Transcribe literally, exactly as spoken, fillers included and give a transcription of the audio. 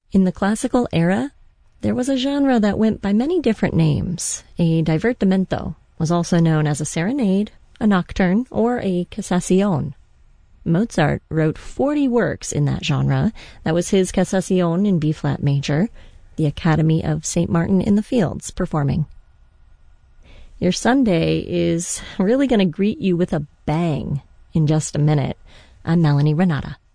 In the classical era, there was a genre that went by many different names. A divertimento was also known as a serenade, a nocturne, or a Casazione. Mozart wrote forty works in that genre. That was his Casazione in B-flat major, the Academy of Saint Martin in the Fields performing. Your Sunday is really going to greet you with a bang in just a minute. I'm Melanie Renata.